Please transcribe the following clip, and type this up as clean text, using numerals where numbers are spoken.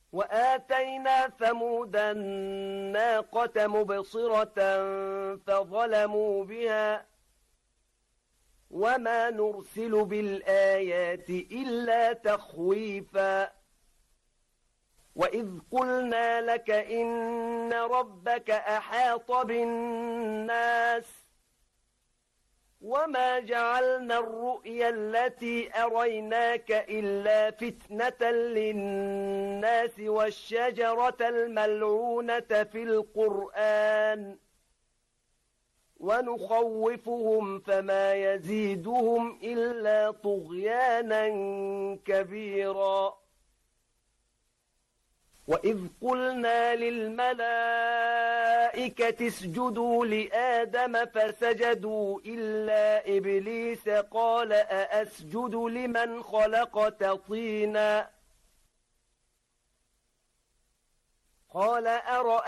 وآتينا ثمود الناقة مبصرة فظلموا بها وما نرسل بالآيات إلا تخويفا وإذ قلنا لك إن ربك أحاط بالناس وما جعلنا الرؤيا التي أريناك إلا فتنة للناس والشجرة الملعونة في القرآن ونخوفهم فما يزيدهم إلا طغيانا كبيرا وإذ قلنا للملائكة اسجدوا لآدم فسجدوا إلا إبليس قال أأسجد لمن خلقت طينا قال